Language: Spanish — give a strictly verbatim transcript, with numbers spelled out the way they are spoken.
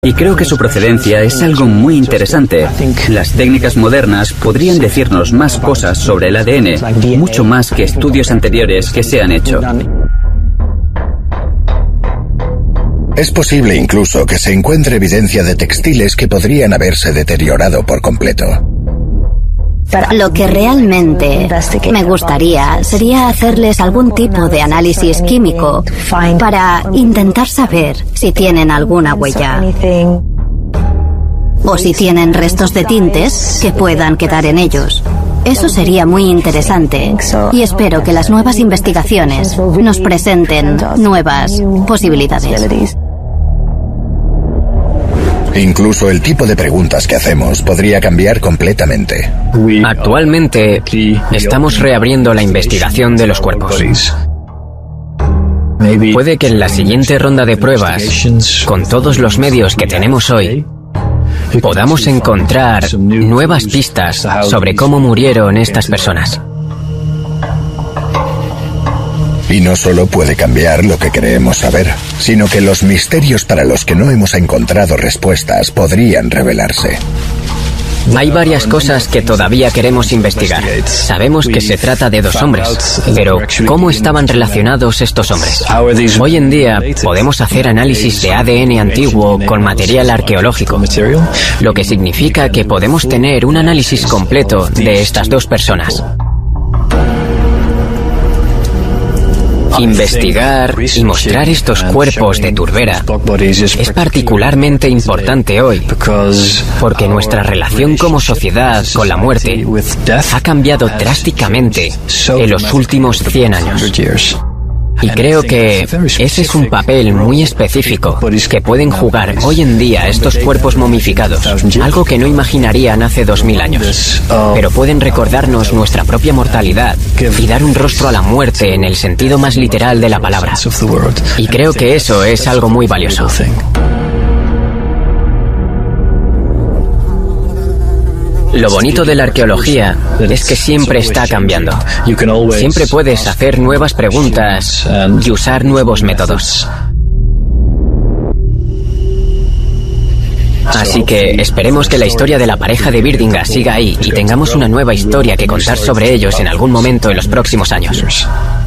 Y creo que su procedencia es algo muy interesante. Las técnicas modernas podrían decirnos más cosas sobre el A D N, mucho más que estudios anteriores que se han hecho. Es posible incluso que se encuentre evidencia de textiles que podrían haberse deteriorado por completo. Lo que realmente me gustaría sería hacerles algún tipo de análisis químico para intentar saber si tienen alguna huella o si tienen restos de tintes que puedan quedar en ellos. Eso sería muy interesante y espero que las nuevas investigaciones nos presenten nuevas posibilidades. Incluso el tipo de preguntas que hacemos podría cambiar completamente. Actualmente estamos reabriendo la investigación de los cuerpos. Puede que en la siguiente ronda de pruebas, con todos los medios que tenemos hoy, podamos encontrar nuevas pistas sobre cómo murieron estas personas. Y no solo puede cambiar lo que creemos saber, sino que los misterios para los que no hemos encontrado respuestas podrían revelarse. Hay varias cosas que todavía queremos investigar. Sabemos que se trata de dos hombres, pero ¿cómo estaban relacionados estos hombres? Hoy en día podemos hacer análisis de A D N antiguo con material arqueológico, lo que significa que podemos tener un análisis completo de estas dos personas. Investigar y mostrar estos cuerpos de turbera es particularmente importante hoy, porque nuestra relación como sociedad con la muerte ha cambiado drásticamente en los últimos cien años. Y creo que ese es un papel muy específico que pueden jugar hoy en día estos cuerpos momificados, algo que no imaginarían hace dos mil años. Pero pueden recordarnos nuestra propia mortalidad y dar un rostro a la muerte en el sentido más literal de la palabra. Y creo que eso es algo muy valioso. Lo bonito de la arqueología es que siempre está cambiando. Siempre puedes hacer nuevas preguntas y usar nuevos métodos. Así que esperemos que la historia de la pareja de Birdinga siga ahí y tengamos una nueva historia que contar sobre ellos en algún momento en los próximos años.